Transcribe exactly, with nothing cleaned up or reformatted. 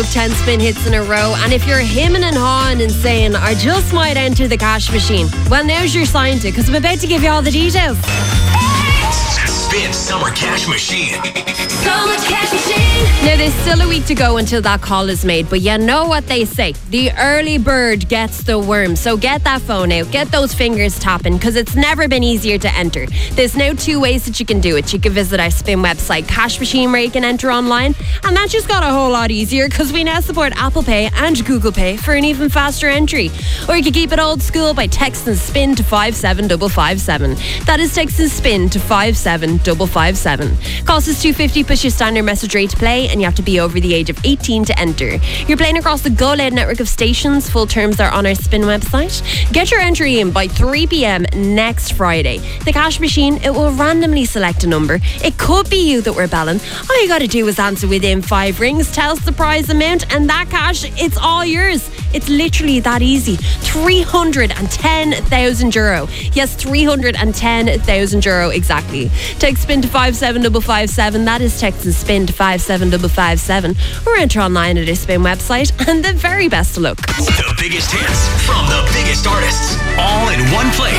ten spin hits in a row, and if you're hemming and hawing and saying, I just might enter the cash machine, well, now's your sign to, because I'm about to give you all the details. Spin Summer Cash Machine. Summer Cash Machine. Now, there's still a week to go until that call is made, but you know what they say. The early bird gets the worm. So get that phone out, get those fingers tapping, because it's never been easier to enter. There's now two ways that you can do it. You can visit our Spin website, Cash Machine, where you can enter online, and that just got a whole lot easier because we now support Apple Pay and Google Pay for an even faster entry. Or you can keep it old school by texting SPIN to five seven five five seven. That is texting SPIN to five seven five five seven. Cost is two dollars fifty plus your standard message rate to play, and you have to be over the age of eighteen to enter. You're playing across the Go Loud network of stations. Full terms are on our Spin website. Get your entry in by three p.m. next Friday. The cash machine, it will randomly select a number. It could be you that we're belling. All you got to do is answer within five rings, tell us the prize amount, and that cash, it's all yours. It's literally that easy. three hundred ten thousand euro. Yes, three hundred ten thousand euro exactly. Text SPIN to five seven five five seven. That is texting SPIN to five seven five five seven. Or enter online at our Spin website, and the very best of luck. The biggest hits from the biggest artists, all in one place.